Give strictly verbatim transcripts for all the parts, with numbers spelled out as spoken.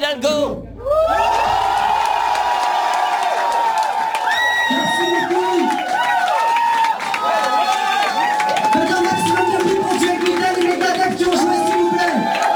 Hidalgo. Merci beaucoup. Maintenant, maximum de bruit pour Joe Gluten et les Dadak qui ont joué, s'il vous plaît.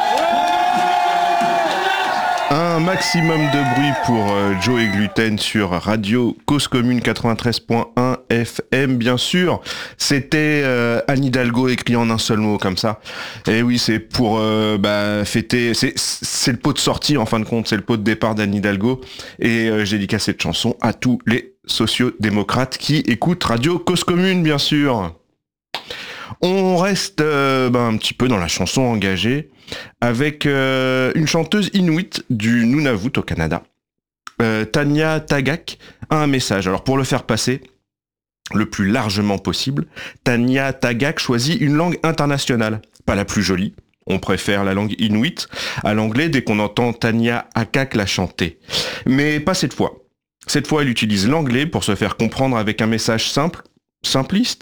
Un maximum de bruit pour euh, Joe et Gluten sur Radio Cause Commune quatre-vingt-treize point un F M, bien sûr. C'était euh, Anne Hidalgo écrit en un seul mot comme ça. Et oui, c'est pour euh, bah, fêter, c'est, c'est le pot de sortie en fin de compte, c'est le pot de départ d'Anne Hidalgo. Et euh, je dédicace cette chanson à tous les sociodémocrates qui écoutent Radio Cause Commune, bien sûr. On reste euh, bah, un petit peu dans la chanson engagée avec euh, une chanteuse inuite du Nunavut au Canada. Euh, Tanya Tagaq a un message. Alors pour le faire passer le plus largement possible, Tanya Tagaq choisit une langue internationale, pas la plus jolie. On préfère la langue inuite à l'anglais dès qu'on entend Tanya Tagaq la chanter. Mais pas cette fois. Cette fois, elle utilise l'anglais pour se faire comprendre avec un message simple, simpliste ?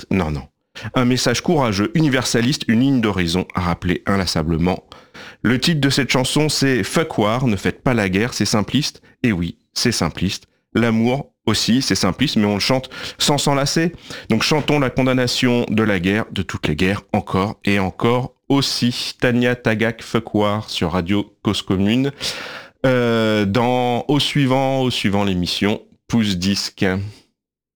Non, non. Un message courageux, universaliste, une ligne d'horizon à rappeler inlassablement. Le titre de cette chanson, c'est « Fuck War, ne faites pas la guerre », c'est simpliste. Et oui, c'est simpliste. L'amour aussi, c'est simpliste, mais on le chante sans s'enlacer. Donc chantons la condamnation de la guerre, de toutes les guerres, encore et encore aussi. Tanya Tagaq, Fuck War, sur Radio Cause Commune. Euh, dans, au suivant, au suivant l'émission, Pouce Disque.